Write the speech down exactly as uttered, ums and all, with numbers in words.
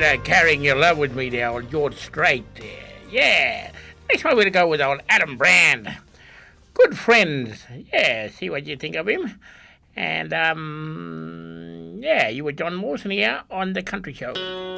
better carrying your love with me there, old George Strait there. Yeah. Next one we're going to go with old Adam Brand. Good friends. Yeah, see what you think of him. And, um, yeah, you were John Mawson here on The Country Show.